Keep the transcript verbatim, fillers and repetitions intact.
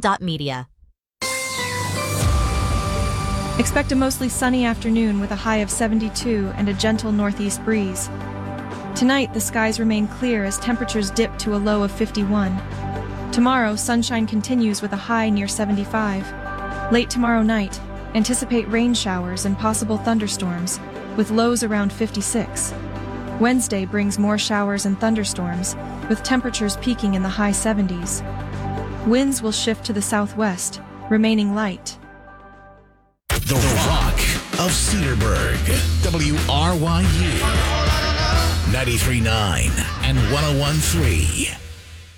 dot media. Expect a mostly sunny afternoon with a high of seventy-two and a gentle northeast breeze. Tonight, the skies remain clear as temperatures dip to a low of fifty-one. Tomorrow, sunshine continues with a high near seventy-five. Late tomorrow night, anticipate rain showers and possible thunderstorms, with lows around fifty-six. Wednesday brings more showers and thunderstorms, with temperatures peaking in the high seventies. Winds will shift to the southwest, remaining light. The Rock of Cedarburg, W R Y U, ninety-three point nine and one oh one point three.